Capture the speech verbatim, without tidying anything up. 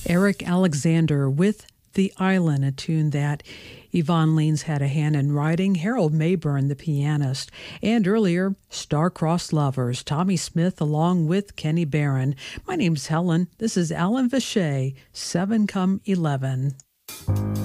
Eric Alexander with The Island, a tune that Yvonne Leans had a hand in writing, Harold Mayburn, the pianist, and earlier, Star-Crossed Lovers, Tommy Smith along with Kenny Barron. My name's Helen. This is Alan Vache, seven come eleven.